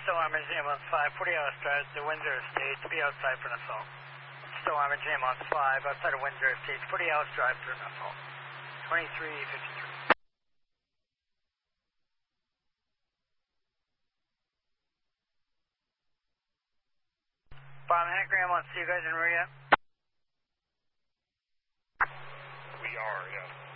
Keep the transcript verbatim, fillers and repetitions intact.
Still Armor Ambulance five, forty hours drive to Windsor Estates, be outside for an assault. Still Armor Ambulance five, outside of Windsor Estates, forty hours drive for an assault. twenty-three fifty-three. Bob Hanker Ambulance, see you guys in rear yet? We are, yes.